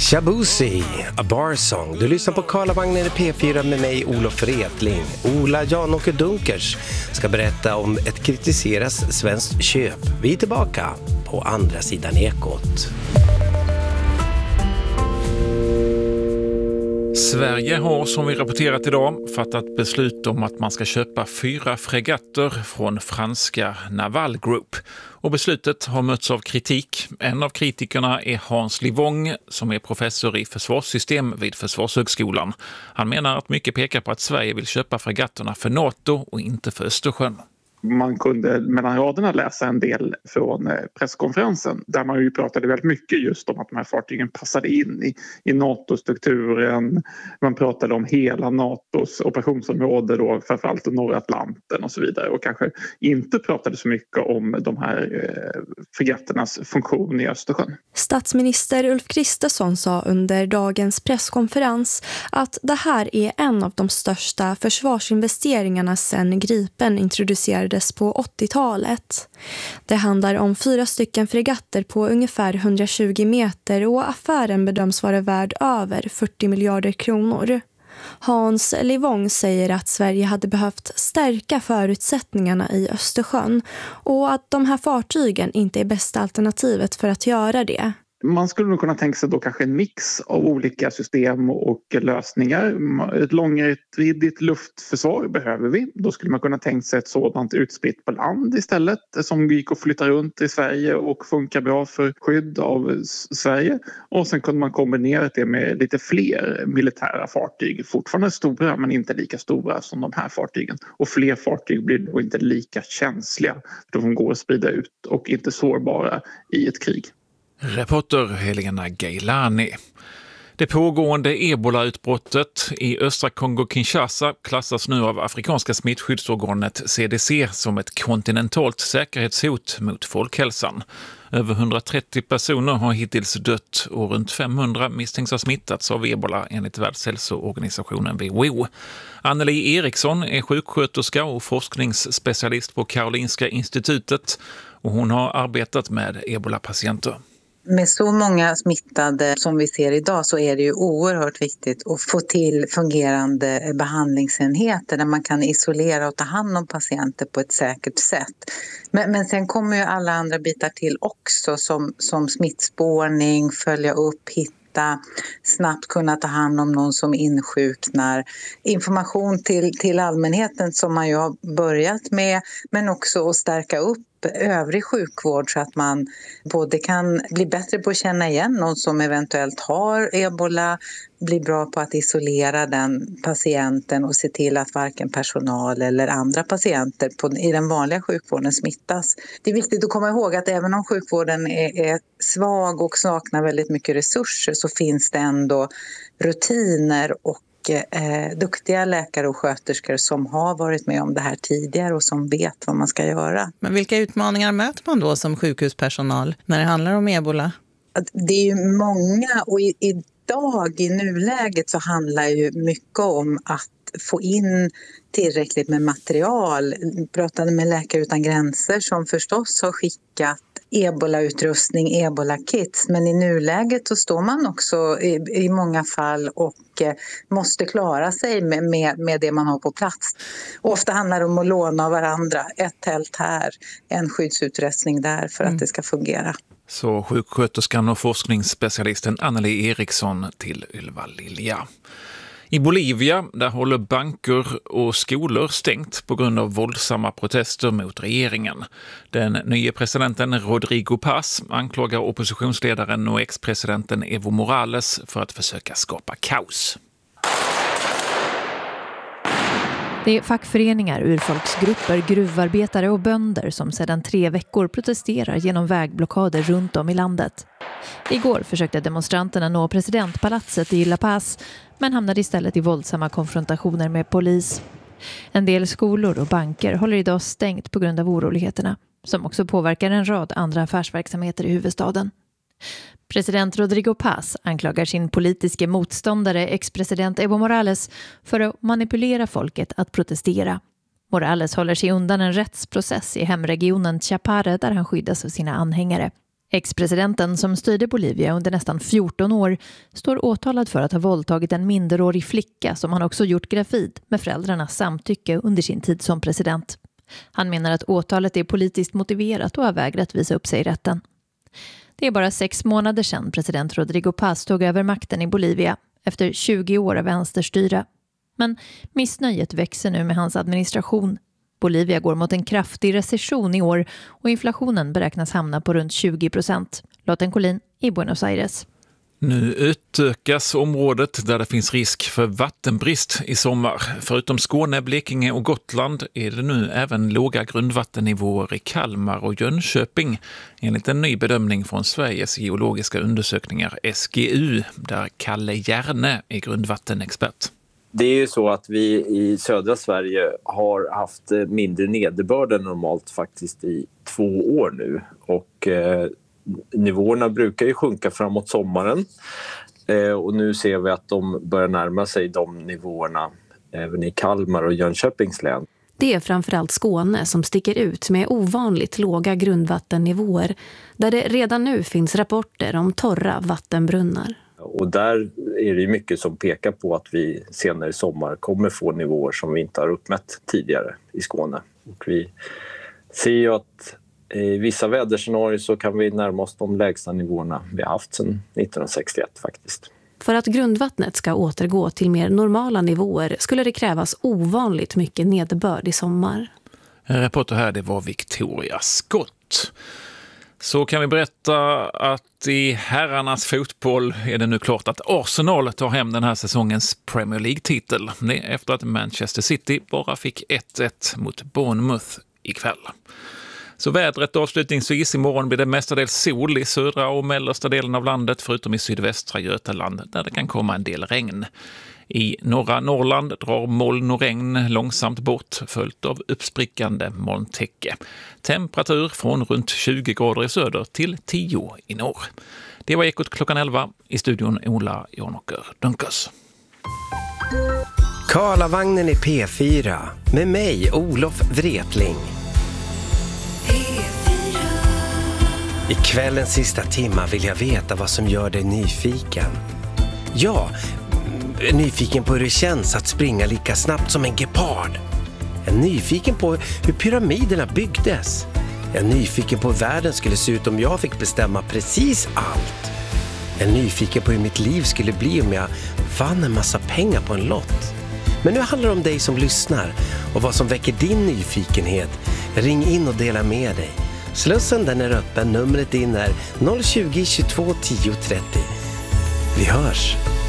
Shabuzi, A Bar Song. Du lyssnar på Karlavagnen i P4 med mig, Olof Retling. Ola Jan-Åke Dunkers ska berätta om ett kritiseras svenskt köp. Vi är tillbaka på andra sidan ekot. Sverige har, som vi rapporterat idag, fattat beslut om att man ska köpa 4 fregatter från franska Naval Group. Och beslutet har mötts av kritik. En av kritikerna är Hans Livong, som är professor i försvarssystem vid Försvarshögskolan. Han menar att mycket pekar på att Sverige vill köpa fregatterna för NATO och inte för Östersjön. Man kunde mellan raderna läsa en del från presskonferensen där man ju pratade väldigt mycket just om att de här fartygen passade in i NATO-strukturen. Man pratade om hela NATOs operationsområde då, framförallt norra Atlanten och så vidare, och kanske inte pratade så mycket om de här fregatternas funktion i Östersjön. Statsminister Ulf Kristersson sa under dagens presskonferens att det här är en av de största försvarsinvesteringarna sedan Gripen introducerades på 80-talet. Det handlar om 4 stycken fregatter på ungefär 120 meter och affären bedöms vara värd över 40 miljarder kronor. Hans Livong säger att Sverige hade behövt stärka förutsättningarna i Östersjön och att de här fartygen inte är bästa alternativet för att göra det. Man skulle nog kunna tänka sig då kanske en mix av olika system och lösningar. Ett långräckviddigt luftförsvar behöver vi. Då skulle man kunna tänka sig ett sådant utspritt på land istället, som gick att flytta runt i Sverige och funkar bra för skydd av Sverige. Och sen kunde man kombinera det med lite fler militära fartyg. Fortfarande stora men inte lika stora som de här fartygen. Och fler fartyg blir då inte lika känsliga. De går att sprida ut och inte sårbara i ett krig. Reporter Helena Gailani. Det pågående Ebola-utbrottet i östra Kongo-Kinshasa klassas nu av afrikanska smittskyddsorganet CDC som ett kontinentalt säkerhetshot mot folkhälsan. Över 130 personer har hittills dött och runt 500 misstänks ha smittats av Ebola enligt Världshälsoorganisationen WHO. Anneli Eriksson är sjuksköterska och forskningsspecialist på Karolinska institutet och hon har arbetat med Ebola-patienter. Med så många smittade som vi ser idag så är det ju oerhört viktigt att få till fungerande behandlingsenheter där man kan isolera och ta hand om patienter på ett säkert sätt. Men sen kommer ju alla andra bitar till också som smittspårning, följa upp, hitta, snabbt kunna ta hand om någon som insjuknar. Information till allmänheten som man ju har börjat med, men också att stärka upp övrig sjukvård så att man både kan bli bättre på att känna igen någon som eventuellt har Ebola, bli bra på att isolera den patienten och se till att varken personal eller andra patienter i den vanliga sjukvården smittas. Det är viktigt att komma ihåg att även om sjukvården är svag och saknar väldigt mycket resurser så finns det ändå rutiner och duktiga läkare och sköterskor som har varit med om det här tidigare och som vet vad man ska göra. Men vilka utmaningar möter man då som sjukhuspersonal när det handlar om Ebola? Det är ju många och idag i nuläget så handlar ju mycket om att få in tillräckligt med material. Jag pratade med Läkare utan gränser som förstås har skickat Ebola-utrustning, Ebola-kits. Men i nuläget så står man också i många fall och måste klara sig med det man har på plats. Och ofta handlar det om att låna av varandra. Ett tält här, en skyddsutrustning där för att det ska fungera. Så sjuksköterskan och forskningsspecialisten Anneli Eriksson till Ylva Lilja. I Bolivia där håller banker och skolor stängt på grund av våldsamma protester mot regeringen. Den nya presidenten Rodrigo Paz anklagar oppositionsledaren och ex-presidenten Evo Morales för att försöka skapa kaos. Det är fackföreningar, urfolksgrupper, gruvarbetare och bönder som sedan 3 veckor protesterar genom vägblockader runt om i landet. Igår försökte demonstranterna nå presidentpalatset i La Paz men hamnade istället i våldsamma konfrontationer med polis. En del skolor och banker håller idag stängt på grund av oroligheterna som också påverkar en rad andra affärsverksamheter i huvudstaden. President Rodrigo Paz anklagar sin politiska motståndare ex-president Evo Morales för att manipulera folket att protestera. Morales håller sig undan en rättsprocess i hemregionen Chiapare där han skyddas av sina anhängare. Ex-presidenten som styrde Bolivia under nästan 14 år står åtalad för att ha våldtagit en minderårig flicka som han också gjort gravid med föräldrarnas samtycke under sin tid som president. Han menar att åtalet är politiskt motiverat och har vägrat visa upp sig i rätten. Det är bara 6 månader sedan president Rodrigo Paz tog över makten i Bolivia efter 20 år av vänsterstyre. Men missnöjet växer nu med hans administration. Bolivia går mot en kraftig recession i år och inflationen beräknas hamna på runt 20%. Lotten Collin i Buenos Aires. Nu utökas området där det finns risk för vattenbrist i sommar. Förutom Skåne, Blekinge och Gotland är det nu även låga grundvattennivåer i Kalmar och Jönköping enligt en ny bedömning från Sveriges geologiska undersökningar SGU, där Kalle Järne är grundvattenexpert. Det är ju så att vi i södra Sverige har haft mindre nederbörd än normalt faktiskt i 2 år nu. Och nivåerna brukar ju sjunka framåt sommaren. Och nu ser vi att de börjar närma sig de nivåerna även i Kalmar och Jönköpings län. Det är framförallt Skåne som sticker ut med ovanligt låga grundvattennivåer, där det redan nu finns rapporter om torra vattenbrunnar. Och där är det mycket som pekar på att vi senare i sommar kommer få nivåer som vi inte har uppmätt tidigare i Skåne. Och vi ser ju att i vissa väderscenarier så kan vi närma oss de lägsta nivåerna vi har haft sedan 1961 faktiskt. För att grundvattnet ska återgå till mer normala nivåer skulle det krävas ovanligt mycket nederbörd i sommar. En reporter här, det var Victoria Scott. Så kan vi berätta att i herrarnas fotboll är det nu klart att Arsenal tar hem den här säsongens Premier League-titel. Det efter att Manchester City bara fick 1-1 mot Bournemouth ikväll. Så vädret avslutningsvis, imorgon blir det mestadels sol i södra och mellersta delen av landet förutom i sydvästra Götaland där det kan komma en del regn. I norra Norrland drar moln och regn långsamt bort följt av uppsprickande molntäcke. Temperatur från runt 20 grader i söder till 10 i norr. Det var Ekot klockan 11. I studion Ola Janåker Dunkers. Karlavagnen i P4 med mig Olof Wretling. I kvällens sista timma vill jag veta vad som gör dig nyfiken. Ja, nyfiken på hur det känns att springa lika snabbt som en gepard. Jag är nyfiken på hur pyramiderna byggdes. Jag är nyfiken på hur världen skulle se ut om jag fick bestämma precis allt. Jag är nyfiken på hur mitt liv skulle bli om jag vann en massa pengar på en lott. Men nu handlar det om dig som lyssnar och vad som väcker din nyfikenhet. Ring in och dela med dig. Slussen den är öppen, numret in är 020 22 10 30. Vi hörs!